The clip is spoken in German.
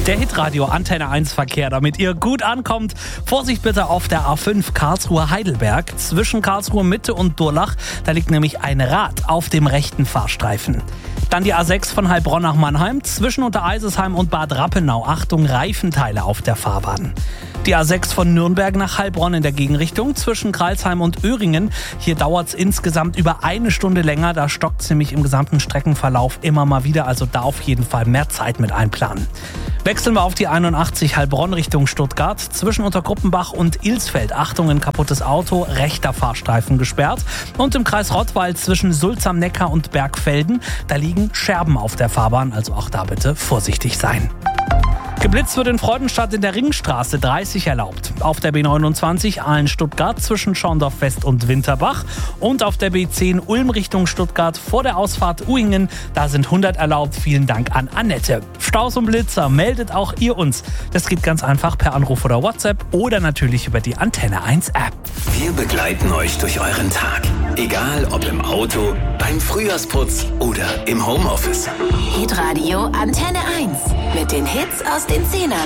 Der Hitradio Antenne 1 Verkehr, damit ihr gut ankommt. Vorsicht bitte auf der A5 Karlsruhe-Heidelberg. Zwischen Karlsruhe Mitte und Durlach, da liegt nämlich ein Rad auf dem rechten Fahrstreifen. Dann die A6 von Heilbronn nach Mannheim. Zwischen Untereisesheim und Bad Rappenau. Achtung, Reifenteile auf der Fahrbahn. Die A6 von Nürnberg nach Heilbronn in der Gegenrichtung zwischen Crailsheim und Öhringen. Hier dauert es insgesamt über eine Stunde länger. Da stockt es nämlich im gesamten Streckenverlauf immer mal wieder. Also da auf jeden Fall mehr Zeit mit einplanen. Wechseln wir auf die 81 Heilbronn Richtung Stuttgart. Zwischen Untergruppenbach und Ilsfeld. Achtung, ein kaputtes Auto, rechter Fahrstreifen gesperrt. Und im Kreis Rottweil zwischen Sulz am Neckar und Bergfelden. Da liegen Scherben auf der Fahrbahn. Also auch da bitte vorsichtig sein. Geblitzt wird in Freudenstadt in der Ringstraße 30 erlaubt. Auf der B29 Aalen-Stuttgart zwischen Schorndorf West und Winterbach. Und auf der B10 Ulm Richtung Stuttgart vor der Ausfahrt Uhingen. Da sind 100 erlaubt. Vielen Dank an Annette. Staus und Blitzer, meldet auch ihr uns. Das geht ganz einfach per Anruf oder WhatsApp oder natürlich über die Antenne 1 App. Wir begleiten euch durch euren Tag. Egal ob im Auto, beim Frühjahrsputz oder im Homeoffice. Hitradio Antenne 1 mit den Hits aus den 10ern.